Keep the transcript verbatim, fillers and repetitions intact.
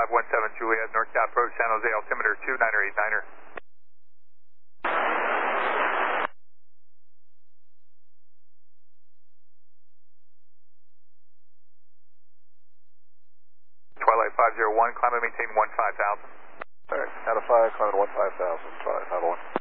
one seven Juliet, NorCal approach San Jose, altimeter two niner eight niner. Twilight five zero one, climb and maintain one five thousand. Alright, out of five, climb at one five thousand, five, five one.